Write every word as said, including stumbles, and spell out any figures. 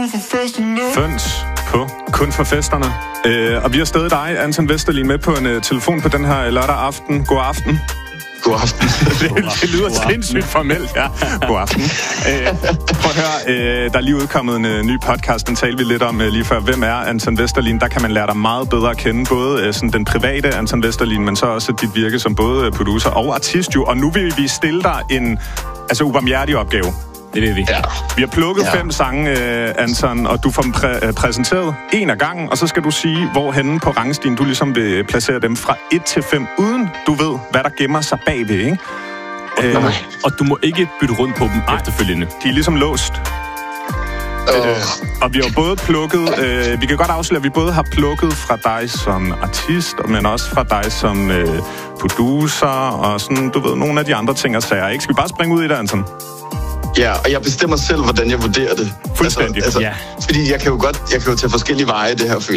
Føns på Kun for festerne. Øh, og vi har stadig dig, Anton Vesterlin, med på en uh, telefon på den her lørdag aften. God aften. God aften. det, det lyder sindssygt formelt, ja. God aften. Øh, prøv at høre, øh, der er lige udkommet en uh, ny podcast, den talte vi lidt om uh, lige før. Hvem er Anton Vesterlin? Der kan man lære dig meget bedre at kende, både uh, sådan den private Anton Vesterlin, men så også dit virke som både uh, producer og artist jo. Og nu vil vi stille dig en altså ubarmhjertig opgave. Det vil vi. Ja. Vi har plukket ja. fem sange, uh, Anton, og du får dem præ- uh, præsenteret en af gangen, og så skal du sige, hvorhenne på rangstigen du ligesom vil placere dem fra et til fem, uden du ved, hvad der gemmer sig bagved, ikke? Uh, og du må ikke bytte rundt på dem nej, efterfølgende. De er ligesom låst. Uh. Uh, og vi har både plukket, uh, vi kan godt afsløre, at vi både har plukket fra dig som artist, men også fra dig som uh, producer, og sådan, du ved, nogle af de andre ting og sager, ikke? Skal vi bare springe ud i det, Anton? Ja, og jeg bestemmer selv, hvordan jeg vurderer det. Fuldstændig. Altså, altså, ja. Fordi jeg kan jo godt, jeg kan jo tage forskellige veje, det her